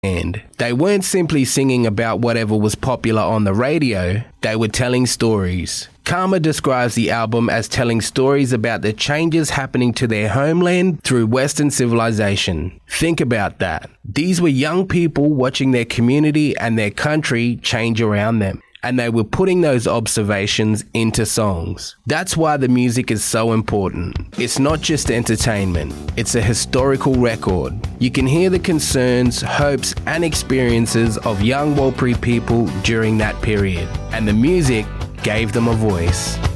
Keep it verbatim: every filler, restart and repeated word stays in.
And they weren't simply singing about whatever was popular on the radio, they were telling stories. Karma describes the album as telling stories about the changes happening to their homeland through Western civilization. Think about that. These were young people watching their community and their country change around them, and they were putting those observations into songs. That's why the music is so important. It's not just entertainment, it's a historical record. You can hear the concerns, hopes, and experiences of young Warlpiri people during that period, and the music gave them a voice.